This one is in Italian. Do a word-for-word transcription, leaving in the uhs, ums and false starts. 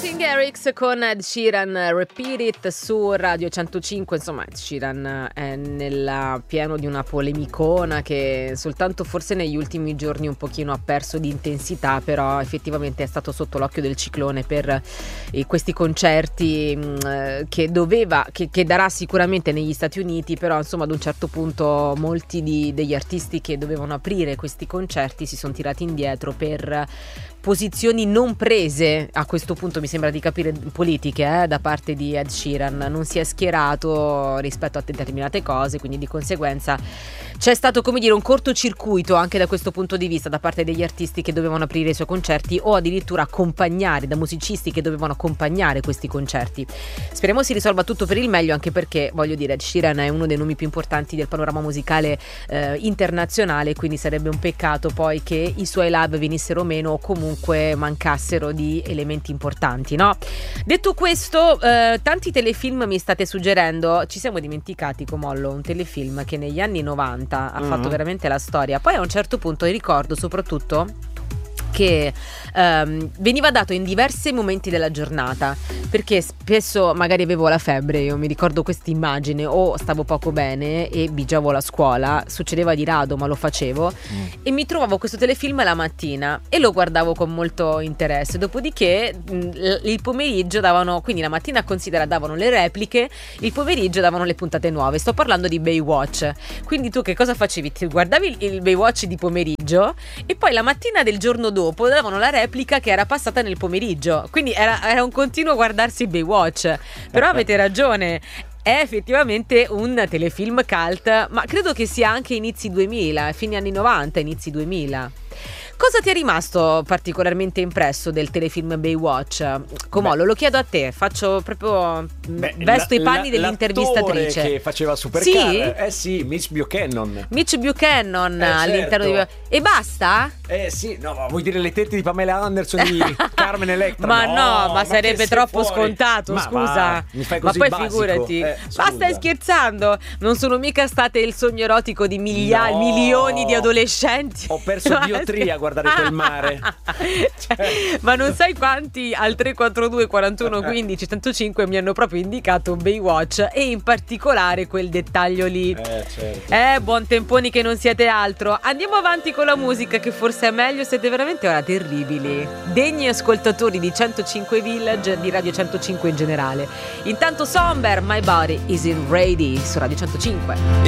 Martin Garrix con Ed Sheeran, Repeat It su Radio centocinque. Insomma, Ed Sheeran è nel pieno di una polemicona che soltanto forse negli ultimi giorni un pochino ha perso di intensità, però effettivamente è stato sotto l'occhio del ciclone per eh, questi concerti mh, che doveva, che, che darà sicuramente negli Stati Uniti, però insomma ad un certo punto molti di, degli artisti che dovevano aprire questi concerti si sono tirati indietro per posizioni non prese, a questo punto mi sembra di capire, politiche eh, da parte di Ed Sheeran. Non si è schierato rispetto a determinate cose, quindi di conseguenza c'è stato, come dire, un cortocircuito anche da questo punto di vista da parte degli artisti che dovevano aprire i suoi concerti o addirittura accompagnare, da musicisti che dovevano accompagnare questi concerti. Speriamo si risolva tutto per il meglio, anche perché, voglio dire, Ed Sheeran è uno dei nomi più importanti del panorama musicale eh, internazionale, quindi sarebbe un peccato poi che i suoi live venissero meno o comunque mancassero di elementi importanti, no? Detto questo, eh, tanti telefilm mi state suggerendo. Ci siamo dimenticati, Comollo, un telefilm che negli anni novanta ha mm-hmm. fatto veramente la storia. Poi a un certo punto ricordo soprattutto che um, veniva dato in diversi momenti della giornata, perché spesso magari avevo la febbre, io mi ricordo questa immagine, o stavo poco bene e bigiavo la scuola, succedeva di rado ma lo facevo, mm. e mi trovavo questo telefilm la mattina e lo guardavo con molto interesse. Dopodiché mh, il pomeriggio davano, quindi la mattina considera davano le repliche, il pomeriggio davano le puntate nuove. Sto parlando di Baywatch. Quindi tu che cosa facevi? Ti guardavi il, il Baywatch di pomeriggio e poi la mattina del giorno dopo davano la replica che era passata nel pomeriggio, quindi era, era un continuo guardarsi Baywatch. Però avete ragione, è effettivamente un telefilm cult, ma credo che sia anche inizi duemila, fine anni novanta, inizi duemila. Cosa ti è rimasto particolarmente impresso del telefilm Baywatch? Comollo, lo chiedo a te, faccio proprio Beh, vesto la, i panni la, dell'intervistatrice. L'attore che faceva Supercar, sì? eh sì, Mitch Buchanan. Mitch Buchanan eh, all'interno certo. di... E basta? Eh sì, no, vuoi dire le tette di Pamela Anderson di Carmen Electra? Ma no, no ma, ma sarebbe troppo fuori. scontato, ma scusa. Va, mi fai così ma poi basico. figurati, eh, ma stai scherzando? Non sono mica state il sogno erotico di migliaia, no. milioni di adolescenti. Ho perso biotria a guardare quel mare. Cioè, ma non sai quanti al tre quattro due quarantuno quindici centocinque mi hanno proprio indicato Baywatch, e in particolare quel dettaglio lì. Eh, certo. Eh, buon temponi che non siete altro. Andiamo avanti con la musica, che forse è meglio. Siete veramente ora terribili, degni ascoltatori di centocinque Village, di Radio centocinque in generale. Intanto Somber, My Body Isn't Ready su Radio centocinque.